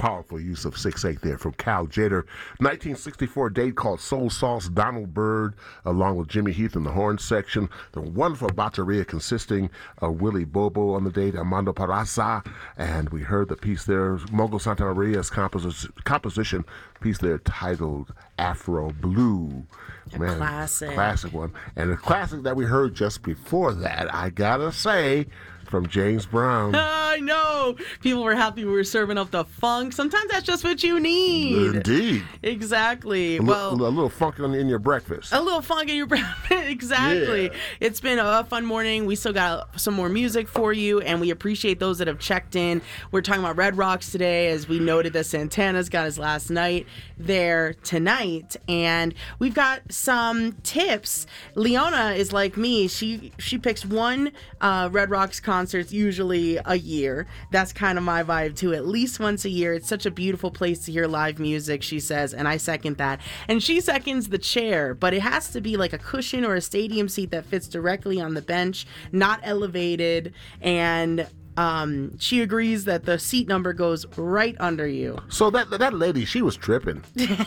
Powerful use of 6/8 there from Cal Jader. 1964 date called Soul Sauce, Donald Byrd, along with Jimmy Heath in the horn section. The wonderful batteria consisting of Willie Bobo on the date, Armando Peraza, and we heard the piece there, Mongo Santa Maria's composition piece there titled Afro Blue. Man, classic one. And the classic that we heard just before that, I gotta say, from James Brown. I know. People were happy we were serving up the funk. Sometimes that's just what you need. Indeed. Exactly. A little funk in your breakfast. A little funk in your breakfast. Exactly. Yeah. It's been a fun morning. We still got some more music for you, and we appreciate those that have checked in. We're talking about Red Rocks today, as we noted that Santana's got his last night there tonight, and we've got some tips. Leona is like me. She picks one Red Rocks concerts usually a year. That's kind of my vibe too. At least once a year. It's such a beautiful place to hear live music, she says, and I second that. And she seconds the chair, but it has to be like a cushion or a stadium seat that fits directly on the bench, not elevated, and she agrees that the seat number goes right under you. So that lady, she was tripping.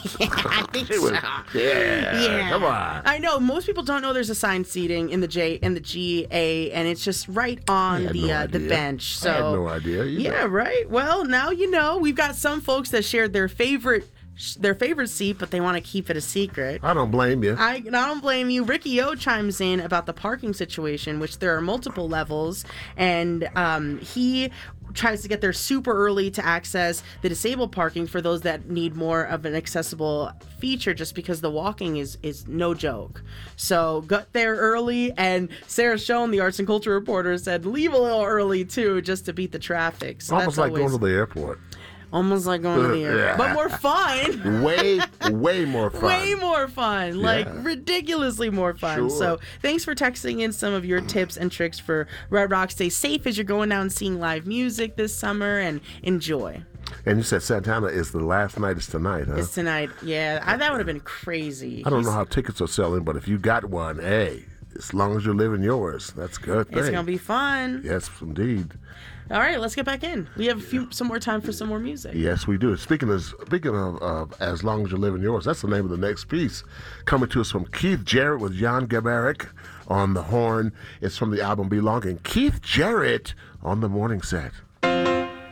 I think so. Yeah. Come on. I know most people don't know there's assigned seating in the GA, and it's just right on the bench. So I had no idea. Yeah, right. Well, now you know. We've got some folks that shared their favorite seat, but they want to keep it a secret. I don't blame you. I don't blame you. Ricky O chimes in about the parking situation, which there are multiple levels, and he tries to get there super early to access the disabled parking for those that need more of an accessible feature, just because the walking is no joke. So got there early, and Sarah Schoen, the arts and culture reporter, said leave a little early too, just to beat the traffic. So almost like going to the airport. Almost like going to the airport. But more fun. Way more fun. Way more fun. Like, ridiculously more fun. Sure. So, thanks for texting in some of your tips and tricks for Red Rock. Stay safe as you're going out and seeing live music this summer, and enjoy. And you said Santana is the last night. It's tonight, huh? It's tonight. Yeah, that would have been crazy. I don't know how tickets are selling, but if you got one, hey, as long as you're living yours, that's a good thing. It's going to be fun. Yes, indeed. All right, let's get back in. We have some more time for some more music. Yes, we do. Speaking of As Long As You're Living Yours, that's the name of the next piece. Coming to us from Keith Jarrett with Jan Garbarek on the horn. It's from the album Belonging. Keith Jarrett on the morning set.